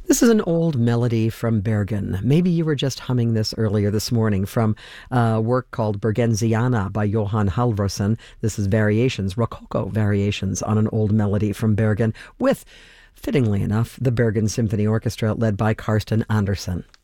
This is an old melody from Bergen. Maybe you were just humming this earlier this morning from a work called Bergensiana by Johan Halvorsen. This is variations, Rococo variations on an old melody from Bergen with, fittingly enough, the Bergen Symphony Orchestra led by Karsten Andersen.